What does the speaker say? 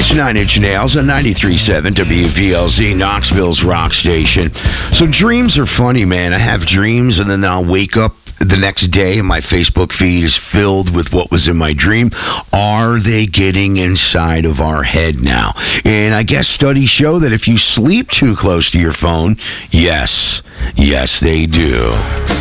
It's Nine Inch Nails on 93.7 WVLZ, Knoxville's rock station. So dreams are funny, man. I have dreams, and then I'll wake up the next day and my Facebook feed is filled with what was in my dream. Are they getting inside of our head now? And I guess studies show that if you sleep too close to your phone, yes, they do.